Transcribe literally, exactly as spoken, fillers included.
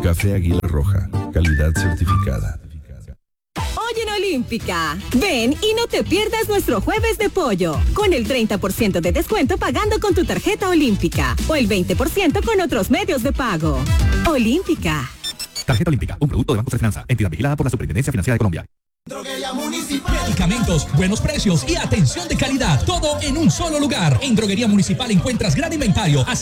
Café Águila Roja, calidad certificada. Hoy en Olímpica, ven y no te pierdas nuestro jueves de pollo, con el treinta por ciento de descuento pagando con tu tarjeta Olímpica, o el veinte por ciento con otros medios de pago. Olímpica. Tarjeta Olímpica, un producto de Banco de Finanza, entidad vigilada por la Superintendencia Financiera de Colombia. Droguería Municipal. Medicamentos, buenos precios y atención de calidad. Todo en un solo lugar. En Droguería Municipal encuentras gran inventario.